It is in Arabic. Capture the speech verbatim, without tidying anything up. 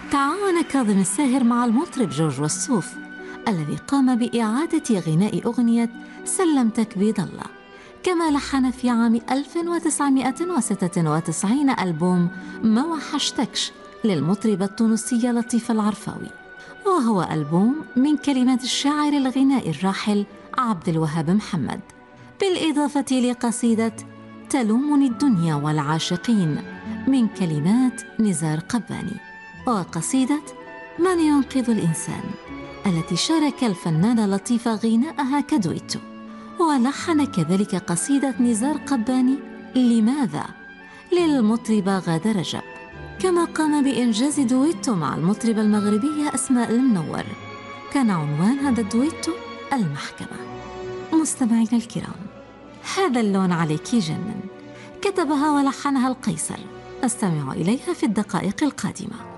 تعاون كاظم الساهر مع المطرب جورج وسوف الذي قام بإعادة غناء أغنية سلمتك بيد الله، كما لحن في عام ألف وتسعمائة وستة وتسعين ألبوم ما وحشتكش للمطربة التونسية لطيفة العرفاوي، وهو ألبوم من كلمات الشاعر الغنائي الراحل عبد الوهاب محمد، بالإضافة لقصيدة تلومني الدنيا والعاشقين من كلمات نزار قباني، وقصيدة من ينقذ الإنسان التي شارك الفنانة لطيفة غناءها كدويتو، ولحن كذلك قصيدة نزار قباني لماذا للمطربة غادة رجب، كما قام بإنجاز دويتو مع المطربة المغربية أسماء المنور. كان عنوان هذا الدويتو المحكمة. مستمعينا الكرام، هذا اللون عليك يجنن كتبها ولحنها القيصر، نستمع إليها في الدقائق القادمة.